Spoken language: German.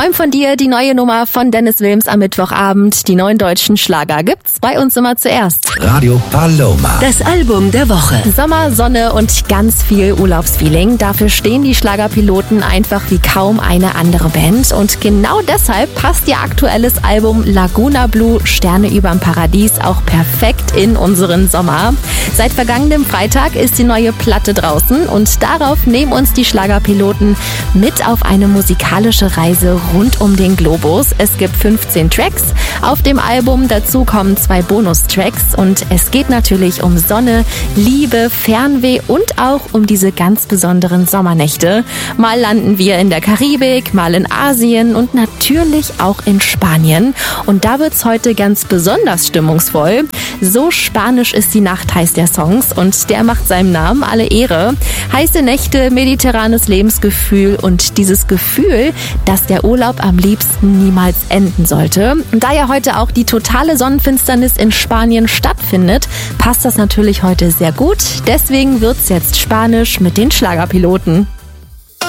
Träum von dir, die neue Nummer von Dennis Wilms am Mittwochabend. Die neuen deutschen Schlager gibt's bei uns immer zuerst. Radio Paloma. Das Album der Woche. Sommer, Sonne und ganz viel Urlaubsfeeling. Dafür stehen die Schlagerpiloten einfach wie kaum eine andere Band. Und genau deshalb passt ihr aktuelles Album Laguna Blue, Sterne überm Paradies, auch perfekt in unseren Sommer. Seit vergangenem Freitag ist die neue Platte draußen und darauf nehmen uns die Schlagerpiloten mit auf eine musikalische Reise rund um den Globus. Es gibt 15 Tracks auf dem Album, dazu kommen 2 Bonustracks und es geht natürlich um Sonne, Liebe, Fernweh und auch um diese ganz besonderen Sommernächte. Mal landen wir in der Karibik, mal in Asien und natürlich auch in Spanien. Und da wird's heute ganz besonders stimmungsvoll. So spanisch ist die Nacht, heißt der Songs, und der macht seinem Namen alle Ehre. Heiße Nächte, mediterranes Lebensgefühl und dieses Gefühl, dass der Urlaub am liebsten niemals enden sollte. Und da ja heute auch die totale Sonnenfinsternis in Spanien stattfindet, passt das natürlich heute sehr gut. Deswegen wird's jetzt Spanisch mit den Schlagerpiloten.